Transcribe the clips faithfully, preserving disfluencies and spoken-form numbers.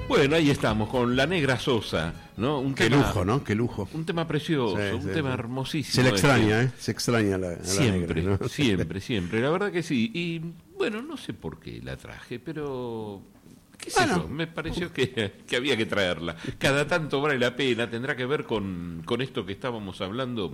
Bueno, ahí estamos con La Negra Sosa, ¿no? Un Qué tema, lujo, ¿no? Qué lujo. Un tema precioso, Sí, un sí, tema sí. hermosísimo. Se le extraña, este. ¿eh? Se extraña la, la Siempre, negra, ¿no? siempre, siempre. La verdad que sí. Y bueno, no sé por qué la traje, pero qué sé Bueno. yo, me pareció que, que había que traerla. Cada tanto vale la pena, tendrá que ver con, con esto que estábamos hablando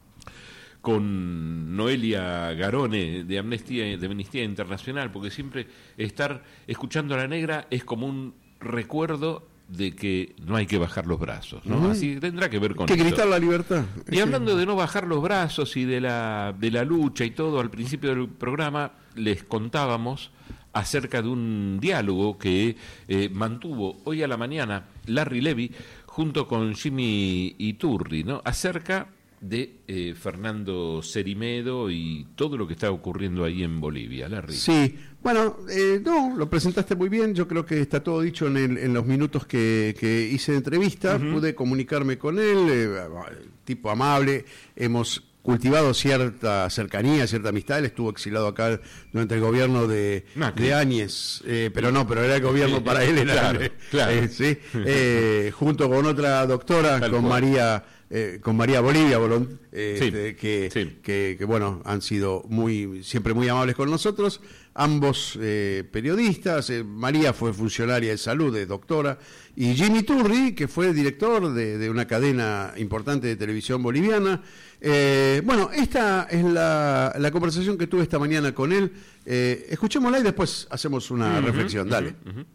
con Noelia Garone de Amnistía, de Amnistía Internacional, porque siempre estar escuchando a La Negra es como un recuerdo de que no hay que bajar los brazos, ¿no? Uh-huh. Así tendrá que ver con que esto. gritar la libertad. Y hablando de no bajar los brazos y de la de la lucha y todo, al principio del programa les contábamos acerca de un diálogo que eh, mantuvo hoy a la mañana Larry Levy junto con Jimmy Iturri, ¿no? Acerca de eh, Fernando Cerimedo y todo lo que está ocurriendo ahí en Bolivia. Larry. Sí, bueno, eh, no, lo presentaste muy bien, yo creo que está todo dicho en, el, en los minutos que, que hice de entrevista, uh-huh. Pude comunicarme con él, eh, tipo amable, hemos cultivado cierta cercanía, cierta amistad, él estuvo exilado acá durante el gobierno de, no, de Áñez, eh, pero no, pero era el gobierno para él, era, claro, eh, claro. Eh, sí, eh, junto con otra doctora, Tal con cual. María... Eh, con María Bolivia Bolón, eh, sí, este, que, sí. que, que bueno, han sido muy siempre muy amables con nosotros, ambos eh, periodistas, eh, María fue funcionaria de salud, de doctora, y Jimmy Turri, que fue director de, de una cadena importante de televisión boliviana. Eh, bueno, esta es la, la conversación que tuve esta mañana con él, eh, escuchémosla y después hacemos una uh-huh, reflexión, dale. Uh-huh, uh-huh.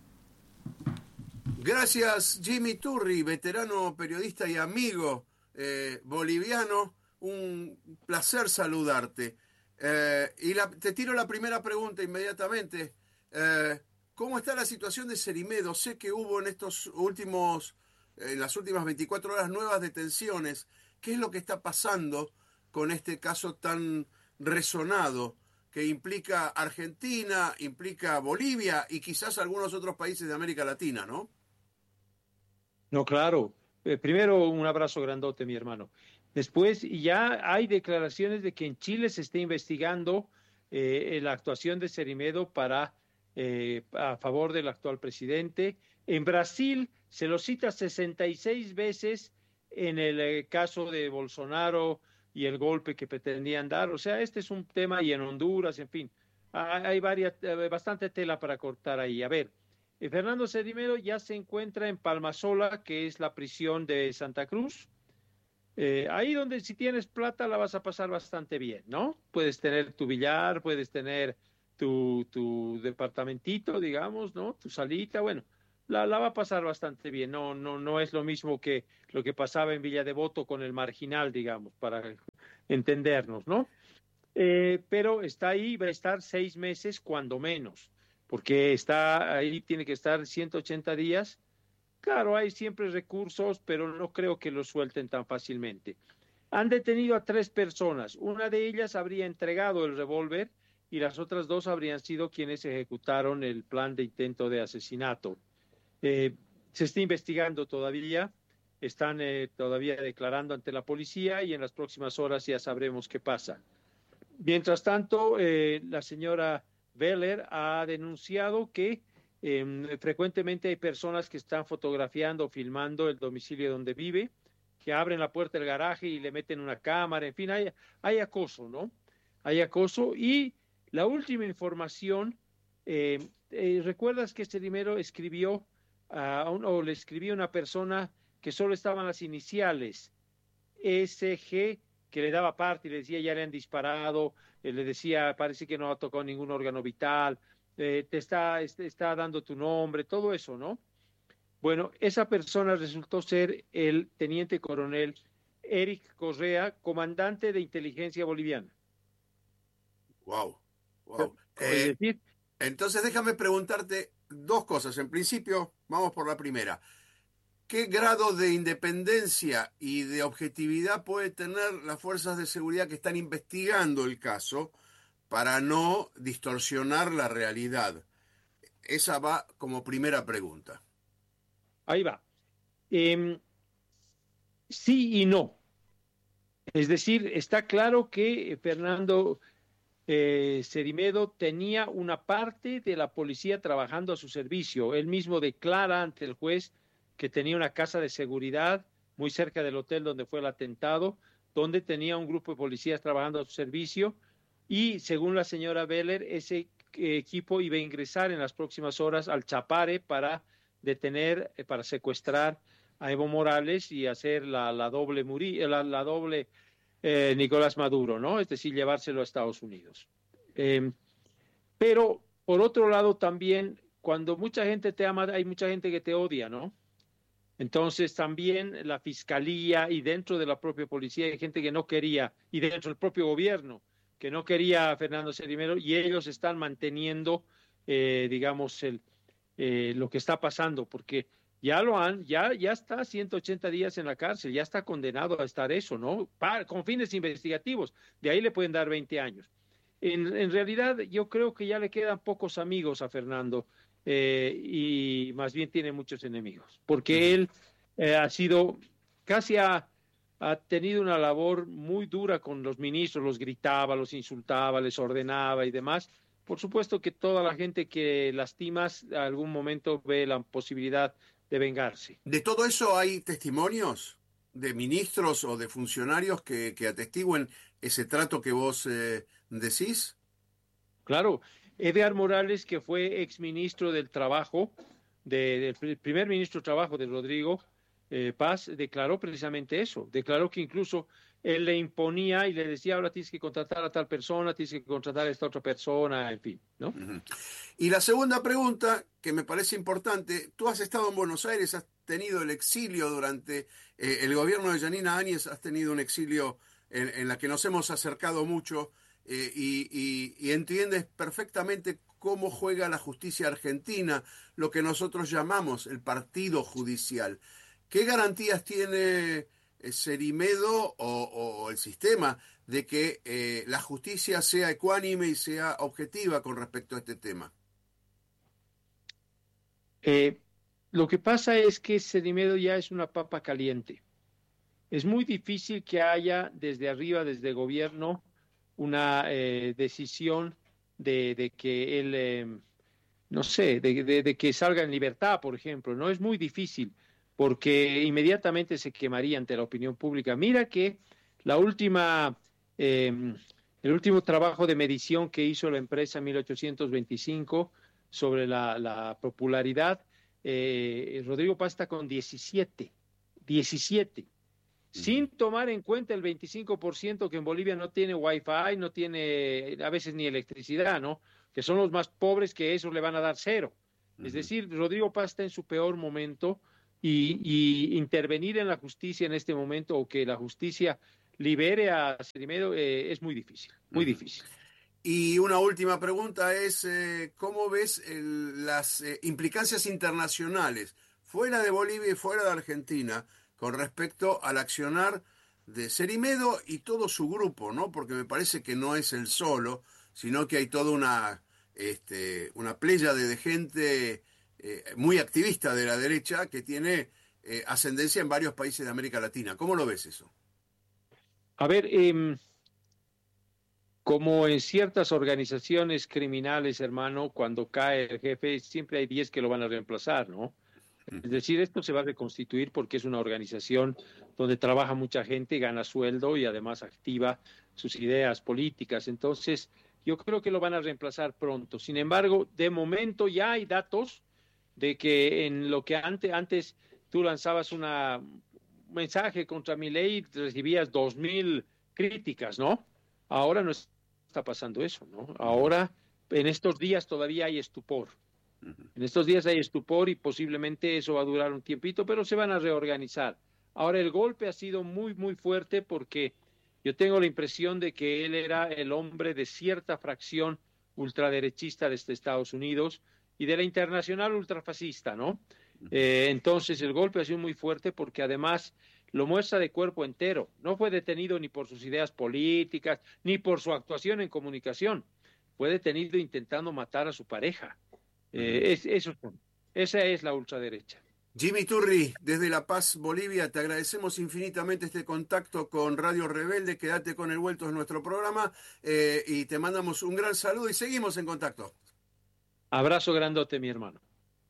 Gracias, Jimmy Turri, veterano periodista y amigo Eh, boliviano, un placer saludarte. Eh, y la, te tiro la primera pregunta inmediatamente. Eh, ¿Cómo está la situación de Cerimedo? Sé que hubo en estos últimos, en las últimas veinticuatro horas nuevas detenciones. ¿Qué es lo que está pasando con este caso tan resonado que implica Argentina, implica Bolivia y quizás algunos otros países de América Latina, ¿no? No, claro. Eh, primero, un abrazo grandote, mi hermano. Después, ya hay declaraciones de que en Chile se está investigando eh, la actuación de Cerimedo para, eh, a favor del actual presidente. En Brasil se lo cita sesenta y seis veces en el eh, caso de Bolsonaro y el golpe que pretendían dar. O sea, este es un tema, y en Honduras, en fin. Hay varias, eh, bastante tela para cortar ahí. A ver. Fernando Cerimedo ya se encuentra en Palmasola, que es la prisión de Santa Cruz. Eh, ahí donde si tienes plata la vas a pasar bastante bien, ¿no? Puedes tener tu billar, puedes tener tu, tu departamentito, digamos, ¿no? Tu salita, bueno, la, la va a pasar bastante bien. No, no, no es lo mismo que lo que pasaba en Villa Devoto con el Marginal, digamos, para entendernos, ¿no? Eh, pero está ahí, va a estar seis meses cuando menos, porque está ahí, tiene que estar ciento ochenta días. Claro, hay siempre recursos, pero no creo que los suelten tan fácilmente. Han detenido a tres personas. Una de ellas habría entregado el revólver y las otras dos habrían sido quienes ejecutaron el plan de intento de asesinato. Eh, se está investigando todavía, están eh, todavía declarando ante la policía y en las próximas horas ya sabremos qué pasa. Mientras tanto, eh, la señora Veller ha denunciado que eh, frecuentemente hay personas que están fotografiando o filmando el domicilio donde vive, que abren la puerta del garaje y le meten una cámara, en fin, hay, hay acoso, ¿no? Hay acoso. Y la última información, eh, eh, ¿recuerdas que Cerimedo escribió a un, o le escribió a una persona que solo estaban las iniciales S G, que le daba parte y le decía ya le han disparado, eh, le decía parece que no ha tocado ningún órgano vital, eh, te está, este, está dando tu nombre, todo eso, ¿no? Bueno, esa persona resultó ser el teniente coronel Eric Correa, comandante de inteligencia boliviana. Wow, wow. Eh, Eh, entonces déjame preguntarte dos cosas. En principio, vamos por la primera. ¿Qué grado de independencia y de objetividad puede tener las fuerzas de seguridad que están investigando el caso para no distorsionar la realidad? Esa va como primera pregunta. Ahí va. Eh, sí y no. Es decir, está claro que Fernando eh, Cerimedo tenía una parte de la policía trabajando a su servicio. Él mismo declara ante el juez que tenía una casa de seguridad muy cerca del hotel donde fue el atentado, donde tenía un grupo de policías trabajando a su servicio, y según la señora Beller, ese eh, equipo iba a ingresar en las próximas horas al Chapare para detener, eh, para secuestrar a Evo Morales y hacer la, la doble muri, la, la doble eh, Nicolás Maduro, ¿no? Es decir, llevárselo a Estados Unidos. Eh, pero, por otro lado, también, cuando mucha gente te ama, hay mucha gente que te odia, ¿no? Entonces también la fiscalía y dentro de la propia policía hay gente que no quería, y dentro del propio gobierno, que no quería a Fernando Cerimedo, y ellos están manteniendo, eh, digamos, el, eh, lo que está pasando, porque ya lo han, ya, ya está ciento ochenta días en la cárcel, ya está condenado a estar eso, ¿no? Para, con fines investigativos, de ahí le pueden dar veinte años. En, en realidad yo creo que ya le quedan pocos amigos a Fernando, eh, y más bien tiene muchos enemigos, porque él eh, ha sido, casi ha, ha tenido una labor muy dura con los ministros, los gritaba, los insultaba, les ordenaba y demás. Por supuesto que toda la gente que lastimas a algún momento ve la posibilidad de vengarse. ¿De todo eso hay testimonios de ministros o de funcionarios que, que atestiguen ese trato que vos eh, decís? Claro, Edgar Morales, que fue exministro del Trabajo, de, del primer ministro de Trabajo de Rodrigo eh, Paz, declaró precisamente eso. Declaró que incluso él le imponía y le decía, ahora tienes que contratar a tal persona, tienes que contratar a esta otra persona, en fin, ¿no? Uh-huh. Y la segunda pregunta, que me parece importante, tú has estado en Buenos Aires, has tenido el exilio durante eh, el gobierno de Yanina Áñez, has tenido un exilio en, en la que nos hemos acercado mucho. Eh, y, y, y entiendes perfectamente cómo juega la justicia argentina, lo que nosotros llamamos el partido judicial. ¿Qué garantías tiene eh, Cerimedo o, o el sistema de que eh, la justicia sea ecuánime y sea objetiva con respecto a este tema? Eh, lo que pasa es que Cerimedo ya es una papa caliente. Es muy difícil que haya desde arriba, desde el gobierno, una eh, decisión de, de que él, eh, no sé, de, de, de que salga en libertad, por ejemplo, ¿no? Es muy difícil, porque inmediatamente se quemaría ante la opinión pública. Mira que la última, eh, el último trabajo de medición que hizo la empresa en mil ochocientos veinticinco sobre la, la popularidad, eh, Rodrigo Paz está con diecisiete, diecisiete. Sin tomar en cuenta el veinticinco por ciento que en Bolivia no tiene wifi, no tiene a veces ni electricidad, ¿no? Que son los más pobres, que esos le van a dar cero. Uh-huh. Es decir, Rodrigo Paz está en su peor momento y, y intervenir en la justicia en este momento o que la justicia libere a Cerimedo eh, es muy difícil, muy uh-huh. difícil. Y una última pregunta es, eh, ¿cómo ves el, las eh, implicancias internacionales fuera de Bolivia y fuera de Argentina con respecto al accionar de Cerimedo y todo su grupo, ¿no? Porque me parece que no es el solo, sino que hay toda una, este, una pléyade de gente eh, muy activista de la derecha que tiene eh, ascendencia en varios países de América Latina. ¿Cómo lo ves eso? A ver, eh, como en ciertas organizaciones criminales, hermano, cuando cae el jefe, siempre hay diez que lo van a reemplazar, ¿no? Es decir, esto se va a reconstituir porque es una organización donde trabaja mucha gente, gana sueldo y además activa sus ideas políticas. Entonces, yo creo que lo van a reemplazar pronto. Sin embargo, de momento ya hay datos de que en lo que antes, antes tú lanzabas una, un mensaje contra Milei y recibías dos mil críticas, ¿no? Ahora no está pasando eso, ¿no? Ahora, en estos días todavía hay estupor. En estos días hay estupor y posiblemente eso va a durar un tiempito, pero se van a reorganizar. Ahora, el golpe ha sido muy, muy fuerte porque yo tengo la impresión de que él era el hombre de cierta fracción ultraderechista de Estados Unidos y de la internacional ultrafascista, ¿no? Eh, entonces, el golpe ha sido muy fuerte porque además lo muestra de cuerpo entero. No fue detenido ni por sus ideas políticas, ni por su actuación en comunicación. Fue detenido intentando matar a su pareja. Eh, es, eso, esa es la ultraderecha. Jimmy Turri, desde La Paz, Bolivia, te agradecemos infinitamente este contacto con Radio Rebelde. Quédate con el vuelto de nuestro programa eh, y te mandamos un gran saludo y seguimos en contacto. Abrazo grandote, mi hermano.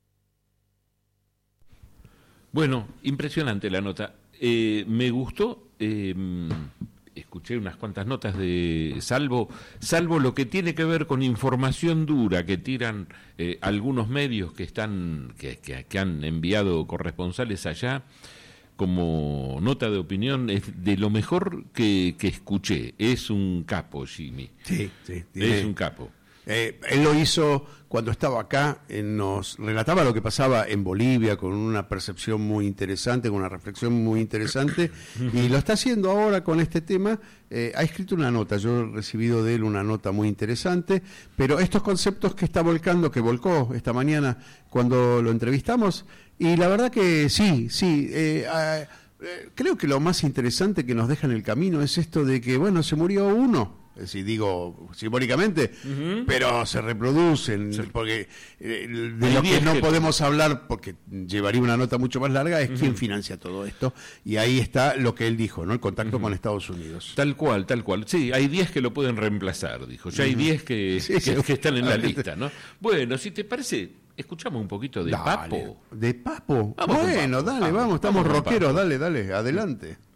Bueno, impresionante la nota. Eh, me gustó, eh, escuché unas cuantas notas de Salvo, salvo lo que tiene que ver con información dura que tiran eh, algunos medios que están que, que, que han enviado corresponsales allá. Como nota de opinión, es de lo mejor que, que escuché. Es un capo, Jimmy. Sí, sí. Tiene... Es un capo. Eh, él lo hizo cuando estaba acá, eh, nos relataba lo que pasaba en Bolivia con una percepción muy interesante, con una reflexión muy interesante, y lo está haciendo ahora con este tema. Eh, ha escrito una nota, yo he recibido de él una nota muy interesante, pero estos conceptos que está volcando, que volcó esta mañana cuando lo entrevistamos, y la verdad que sí, sí, eh, eh, eh, creo que lo más interesante que nos deja en el camino es esto de que, bueno, se murió uno. Si digo simbólicamente, uh-huh. pero se reproducen, sí. porque eh, de lo que no que... podemos hablar, porque llevaría una nota mucho más larga, es uh-huh. quién financia todo esto, y ahí está lo que él dijo, ¿no? El contacto uh-huh. con Estados Unidos. Tal cual, tal cual. Sí, hay diez que lo pueden reemplazar, dijo. Ya uh-huh. hay diez que, sí, que, sí, que están en la lista, ¿no? Bueno, si te parece, escuchamos un poquito de dale. Papo. ¿De Papo? Vamos bueno, Papo. dale, vamos, vamos estamos rockeros, dale, dale, adelante.